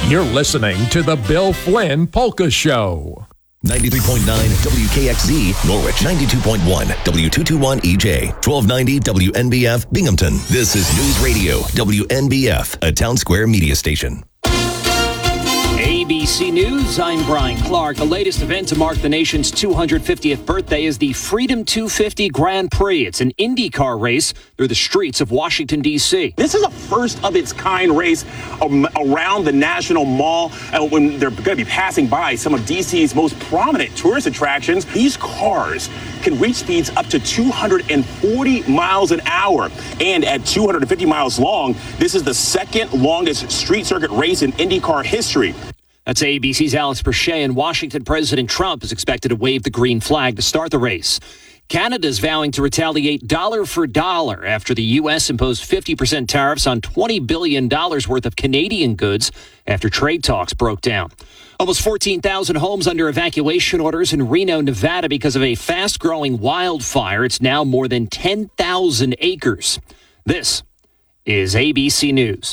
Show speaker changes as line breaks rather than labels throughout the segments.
You're listening to the Bill Flynn Polka Show.
93.9 WKXZ, Norwich. 92.1 W221 EJ. 1290 WNBF, Binghamton. This is News Radio, WNBF, a Town Square media station.
ABC News, I'm Brian Clark. The latest event to mark the nation's 250th birthday is the Freedom 250 Grand Prix. It's an IndyCar race through the streets of Washington, D.C.
This is a first-of-its-kind race around the National Mall when they're going to be passing by some of D.C.'s most prominent tourist attractions. These cars can reach speeds up to 240 miles an hour. And at 250 miles long, this is the second longest street circuit race in IndyCar history.
That's ABC's Alex Perchet. In Washington, President Trump is expected to wave the green flag to start the race. Canada's vowing to retaliate dollar for dollar after the U.S. imposed 50% tariffs on $20 billion worth of Canadian goods after trade talks broke down. Almost 14,000 homes under evacuation orders in Reno, Nevada because of a fast-growing wildfire. It's now more than 10,000 acres. This is ABC News.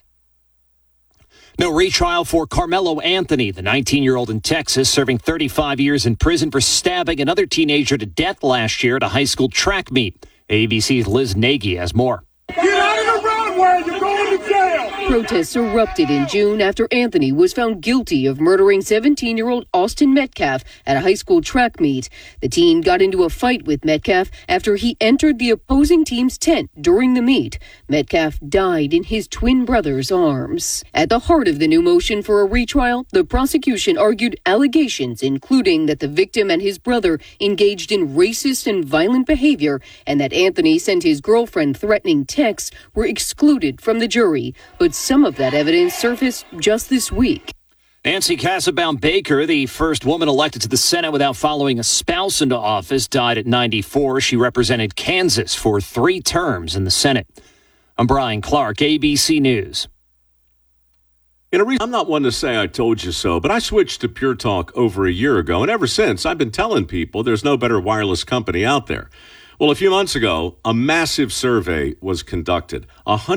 No retrial for Carmelo Anthony, the 19-year-old in Texas, serving 35 years in prison for stabbing another teenager to death last year at a high school track meet. ABC's Liz Nagy has more.
Get out of the roadway! You're going to jail! Protests erupted in June after Anthony was found guilty of murdering 17-year-old Austin Metcalf at a high school track meet. The teen got into a fight with Metcalf after he entered the opposing team's tent during the meet. Metcalf died in his twin brother's arms. At the heart of the new motion for a retrial, the prosecution argued allegations including that the victim and his brother engaged in racist and violent behavior and that Anthony sent his girlfriend threatening texts were excluded from the jury. But some of that evidence surfaced just this week.
Nancy Casabon Baker, the first woman elected to the Senate without following a spouse into office, died at 94. She represented Kansas for 3 terms in the Senate. I'm Brian Clark, ABC News.
I'm not one to say I told you so, but I switched to Pure Talk over a year ago, and ever since, I've been telling people there's no better wireless company out there. Well, a few months ago, a massive survey was conducted.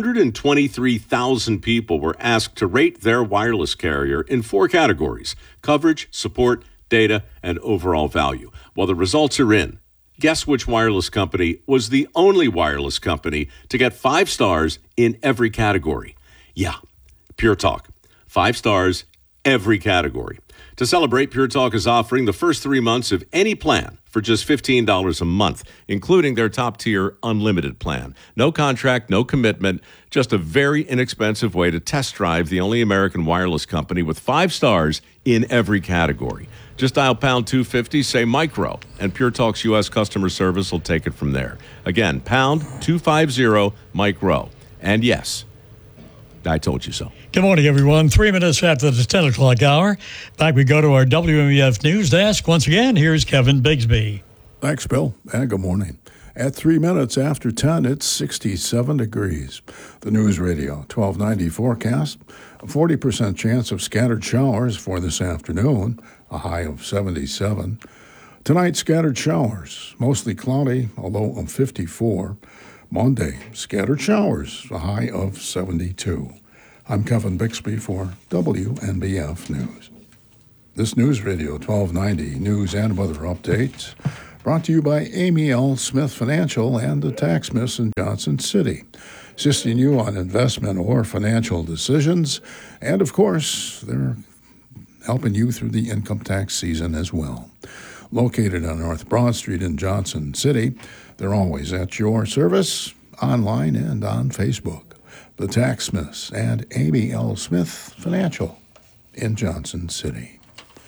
123,000 people were asked to rate their wireless carrier in 4 categories: coverage, support, data, and overall value. Well, the results are in. Guess which wireless company was the only wireless company to get 5 stars in every category? Yeah, Pure Talk. 5 stars, every category. To celebrate, Pure Talk is offering the first 3 months of any plan for just $15 a month, including their top-tier unlimited plan. No contract, no commitment, just a very inexpensive way to test drive the only American wireless company with 5 stars in every category. Just dial pound 250, say micro, and Pure Talk's U.S. customer service will take it from there. Again, pound 250 micro. And yes, I told you so.
Good morning, everyone. 3 minutes after the 10 o'clock hour. Back we go to our WMEF News Desk. Once again, here's Kevin Bigsby.
Thanks, Bill, and good morning. At 3 minutes after 10, it's 67 degrees. The News Radio 1290 forecast, a 40% chance of scattered showers for this afternoon, a high of 77. Tonight, scattered showers, mostly cloudy, a low of 54. Monday, scattered showers, a high of 72. I'm Kevin Bixby for WNBF News. This News Radio 1290 news and weather updates brought to you by Amy L. Smith Financial and the Taxmas in Johnson City, assisting you on investment or financial decisions. And, of course, they're helping you through the income tax season as well. Located on North Broad Street in Johnson City, they're always at your service, online and on Facebook. The Taxmas and Amy L. Smith Financial in Johnson City.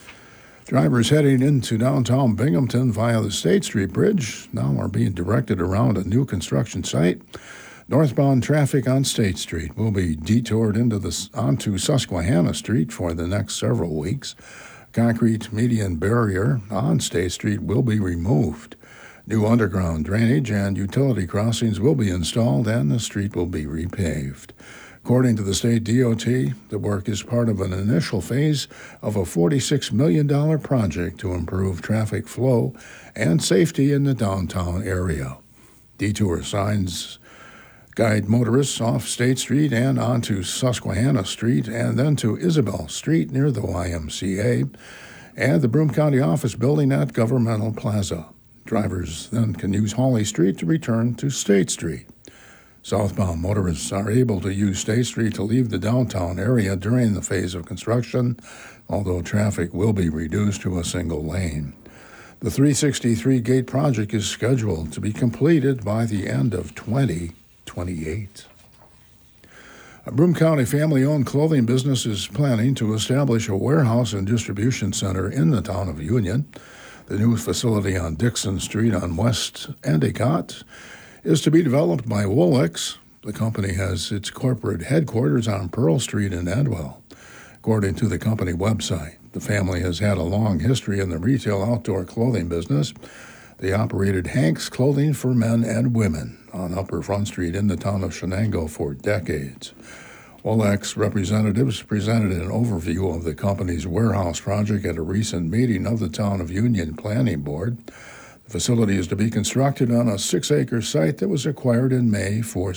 Drivers heading into downtown Binghamton via the State Street Bridge now are being directed around a new construction site. Northbound traffic on State Street will be detoured onto Susquehanna Street for the next several weeks. Concrete median barrier on State Street will be removed. New underground drainage and utility crossings will be installed and the street will be repaved. According to the state DOT, the work is part of an initial phase of a $46 million project to improve traffic flow and safety in the downtown area. Detour signs Guide motorists off State Street and onto Susquehanna Street and then to Isabel Street near the YMCA and the Broome County Office Building at Governmental Plaza. Drivers then can use Hawley Street to return to State Street. Southbound motorists are able to use State Street to leave the downtown area during the phase of construction, although traffic will be reduced to a single lane. The 363 gate project is scheduled to be completed by the end of 2028. A Broome County family-owned clothing business is planning to establish a warehouse and distribution center in the town of Union. The new facility on Dixon Street on West Endicott is to be developed by Wolex. The company has its corporate headquarters on Pearl Street in Edwell. According to the company website, the family has had a long history in the retail outdoor clothing business. They operated Hank's Clothing for Men and Women on Upper Front Street in the town of Shenango for decades. Wolex representatives presented an overview of the company's warehouse project at a recent meeting of the Town of Union Planning Board. The facility is to be constructed on a 6-acre site that was acquired in May for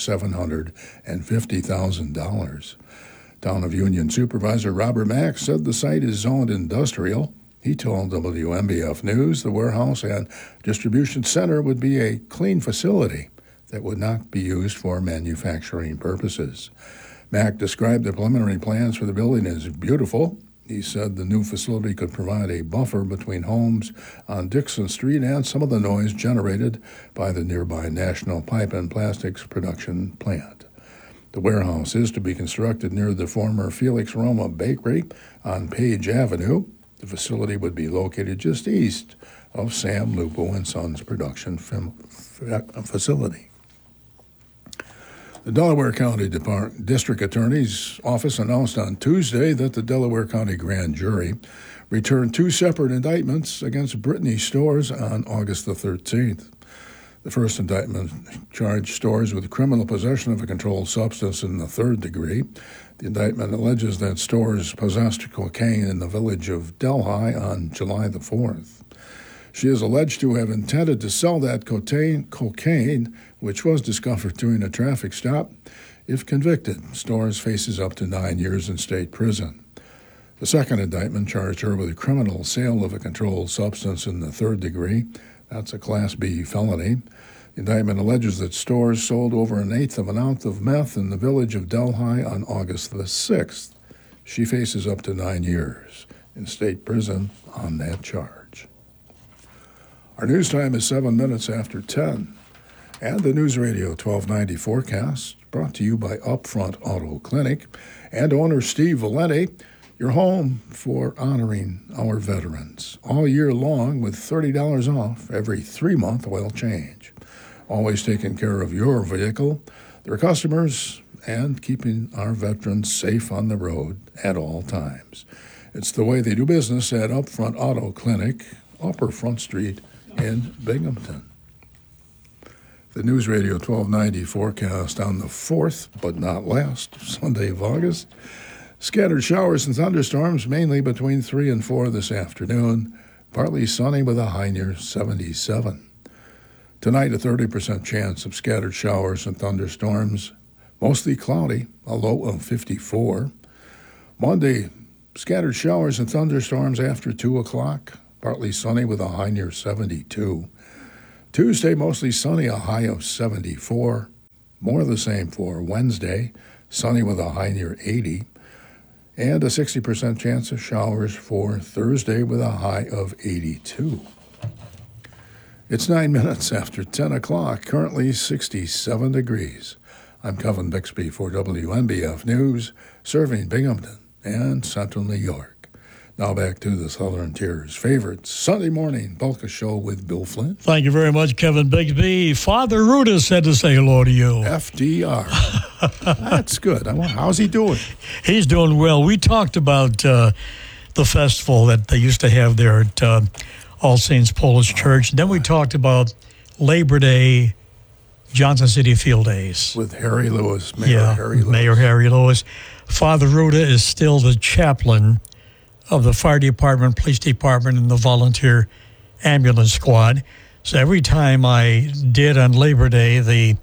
$750,000. Town of Union Supervisor Robert Mack said the site is zoned industrial. He told WNBF News the warehouse and distribution center would be a clean facility that would not be used for manufacturing purposes. Mack described the preliminary plans for the building as beautiful. He said the new facility could provide a buffer between homes on Dixon Street and some of the noise generated by the nearby National Pipe and Plastics production plant. The warehouse is to be constructed near the former Felix Roma Bakery on Page Avenue. The facility would be located just east of Sam Lupo and Sons production facility. The Delaware County District Attorney's Office announced on Tuesday that the Delaware County Grand Jury returned 2 separate indictments against Brittany Storrs on August the 13th. The first indictment charged Storrs with criminal possession of a controlled substance in the 3rd degree. The indictment alleges that Storrs possessed cocaine in the village of Delhi on July the 4th. She is alleged to have intended to sell that cocaine, which was discovered during a traffic stop. If convicted, Storrs faces up to 9 years in state prison. The second indictment charged her with a criminal sale of a controlled substance in the 3rd degree. That's a Class B felony. The indictment alleges that Storrs sold over 1/8 of an ounce of meth in the village of Delhi on August the 6th. She faces up to 9 years in state prison on that charge. Our news time is 7 minutes after 10. And the News Radio 1290 forecast brought to you by Upfront Auto Clinic and owner Steve Valenti, your home for honoring our veterans. All year long with $30 off every 3-month oil change. Always taking care of your vehicle, their customers, and keeping our veterans safe on the road at all times. It's the way they do business at Upfront Auto Clinic, Upper Front Street in Binghamton. The News Radio 1290 forecast on the 4th, but not last, Sunday of August. Scattered showers and thunderstorms, mainly between 3 and 4 this afternoon. Partly sunny with a high near 77. Tonight, a 30% chance of scattered showers and thunderstorms. Mostly cloudy, a low of 54. Monday, scattered showers and thunderstorms after 2 o'clock. Partly sunny with a high near 72. Tuesday, mostly sunny, a high of 74. More of the same for Wednesday, sunny with a high near 80. And a 60% chance of showers for Thursday with a high of 82. It's 9 minutes after 10 o'clock, currently 67 degrees. I'm Kevin Bixby for WNBF News, serving Binghamton and Central New York. Now back to the Southern Tier's favorite Sunday morning polka show with Bill Flynn.
Thank you very much, Kevin Bixby. Father Ruda said to say hello to you.
FDR. That's good. How's he doing?
He's doing well. We talked about the festival that they used to have there at All Saints Polish Church. And then we talked about Labor Day, Johnson City Field Days.
With Harry Lewis, Mayor
Harry Lewis. Father Ruda is still the chaplain of the fire department, police department, and the volunteer ambulance squad. So every time I did on Labor Day the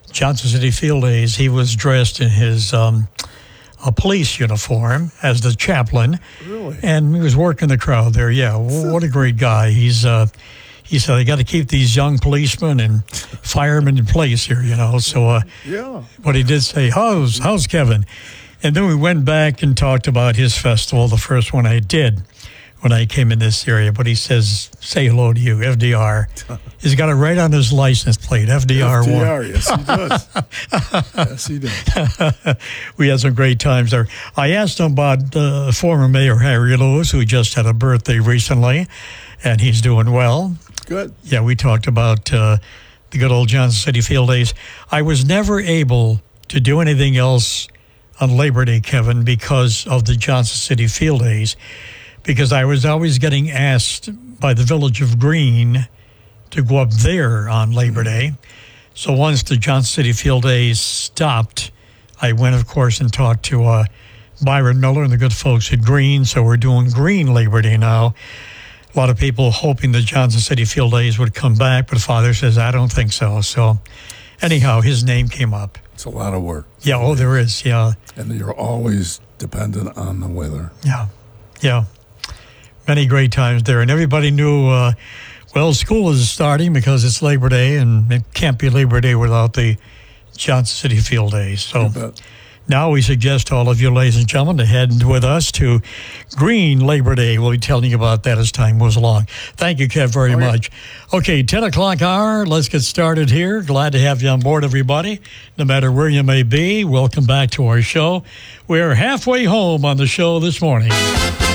Johnson City Field Days, he was dressed in his a police uniform as the chaplain.
Really?
And he was working the crowd there. Yeah, what a great guy. He said, they got to keep these young policemen and firemen in place here, So
yeah.
But he did say, how's Kevin? And then we went back and talked about his festival, the first one I did when I came in this area. But he says, say hello to you, FDR. He's got it right on his license plate, FDR1.
Yes, he does. Yes, he does.
We had some great times there. I asked him about former Mayor Harry Lewis, who just had a birthday recently, and he's doing well.
Good.
Yeah, we talked about the good old Johnson City Field Days. I was never able to do anything else on Labor Day, Kevin, because of the Johnson City Field Days, because I was always getting asked by the Village of Green to go up there on Labor Day. So once the Johnson City Field Days stopped, I went, of course, and talked to Byron Miller and the good folks at Green. So we're doing Green Labor Day now. A lot of people hoping the Johnson City Field Days would come back, but Father says, I don't think so. So anyhow, his name came up.
It's a lot of work.
Yeah, there is, yeah.
And you're always dependent on the weather.
Yeah. Many great times there. And everybody knew, school is starting because it's Labor Day, and it can't be Labor Day without the Johnson City Field Days. So now we suggest to all of you, ladies and gentlemen, to head with us to Green Labor Day. We'll be telling you about that as time goes along. Thank you, Kev, very much. Okay, 10 o'clock hour. Let's get started here. Glad to have you on board, everybody, no matter where you may be. Welcome back to our show. We're halfway home on the show this morning.